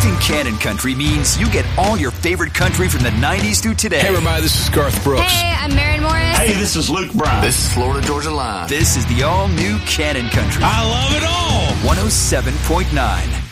Selecting Canon Country means you get all your favorite country from the 90s through today. Hey, everybody, this is Garth Brooks. Hey, I'm Maren Morris. Hey, this is Luke Bryan. This is Florida Georgia Line. This is the all-new Canon Country. I love it all. 107.9